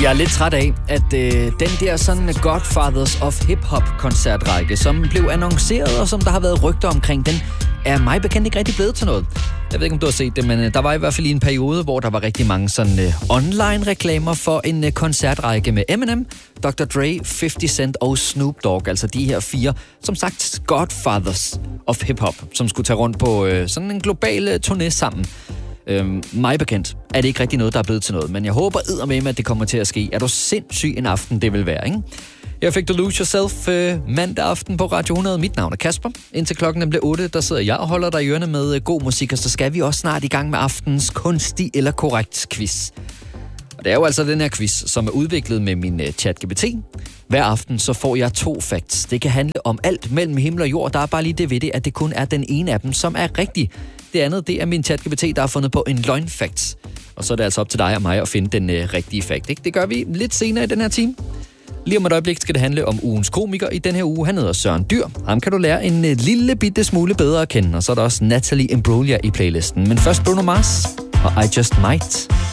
Jeg er lidt træt af, at den der sådan Godfathers of Hip-Hop-koncertrække, som blev annonceret, og som der har været rygter omkring, den er mig bekendt ikke rigtig blevet til noget. Jeg ved ikke, om du har set det, men der var i hvert fald i en periode, hvor der var rigtig mange sådan online-reklamer for en koncertrække med Eminem, Dr. Dre, 50 Cent og Snoop Dogg. Altså de her 4, som sagt, Godfathers of Hip-Hop, som skulle tage rundt på sådan en global turné sammen. Mig bekendt er det ikke rigtig noget, der er blevet til noget, men jeg håber eddermame, at det kommer til at ske. Er du sindssyg en aften, det vil være, ikke? Jeg fik The Lose Yourself mandag aften på Radio 100. Mit navn er Kasper. Indtil klokken bliver 8, der sidder jeg og holder dig i ørerne med god musik, og så skal vi også snart i gang med aftens kunstig eller korrekt quiz. Og det er jo altså den her quiz, som er udviklet med min ChatGPT. Hver aften så får jeg 2 facts. Det kan handle om alt mellem himmel og jord. Der er bare lige det ved det, at det kun er den ene af dem, som er rigtig. Det andet, det er min ChatGPT, der har fundet på en løgnfakt. Og så er det altså op til dig og mig at finde den rigtige fact, ikke? Det gør vi lidt senere i den her time. Lige om et øjeblik skal det handle om ugens komiker i den her uge. Han hedder Søren Dyr. Ham kan du lære en lille bitte smule bedre at kende. Og så er der også Natalie Imbruglia i playlisten. Men først Bruno Mars og I Just Might.